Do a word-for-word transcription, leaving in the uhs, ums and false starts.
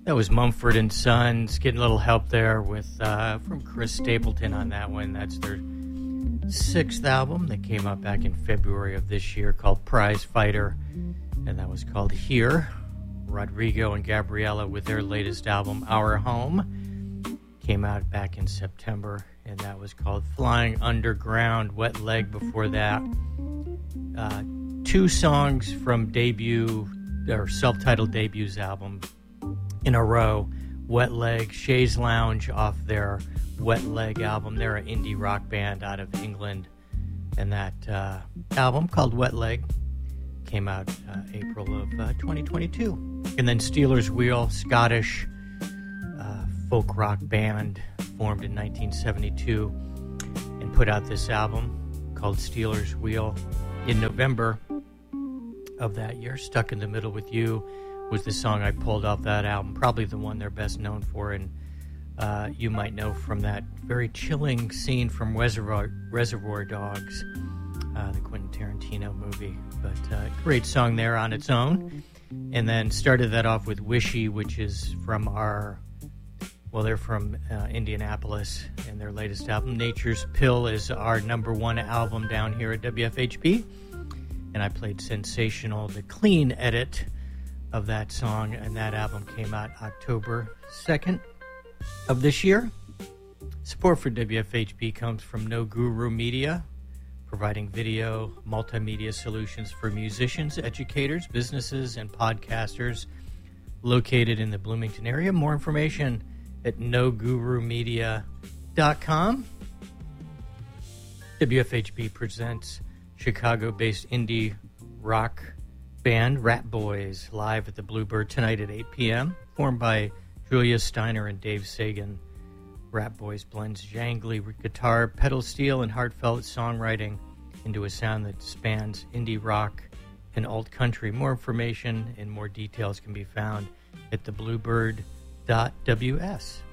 That was Mumford and Sons, getting a little help there with uh, from Chris Stapleton on that one. That's their sixth album that came out back in February of this year called Prize Fighter, and that was called Here. Rodrigo and Gabriella with their latest album, Our Home, came out back in September, and that was called Flying Underground. Wet Leg before that. Uh, two songs from debut, or self-titled debuts album in a row. Wet Leg, Chaise Lounge off their Wet Leg album. They're an indie rock band out of England, and that uh, album called Wet Leg came out uh, April of uh, twenty twenty-two. And then Stealers Wheel, Scottish uh, folk rock band formed in nineteen seventy-two and put out this album called Stealers Wheel in November of that year. Stuck in the Middle with You was the song I pulled off that album, probably the one they're best known for, and uh, you might know from that very chilling scene from Reservoir, Reservoir Dogs, uh, the Quentin Tarantino movie. But uh, great song there on its own. And then started that off with Wishy, which is from our, well, they're from uh, Indianapolis, and their latest album, Nature's Pill, is our number one album down here at W F H B. And I played Sensational, the clean edit of that song, and that album came out October second of this year. Support for W F H B comes from No Guru Media, providing video, multimedia solutions for musicians, educators, businesses, and podcasters located in the Bloomington area. More information at no guru media dot com. W F H B presents Chicago-based indie rock band Rat Boys live at the Bluebird tonight at eight p.m. Formed by Julia Steiner and Dave Sagan, Rat Boys blends jangly guitar, pedal steel, and heartfelt songwriting into a sound that spans indie rock and alt country. More information and more details can be found at the bluebird dot w s.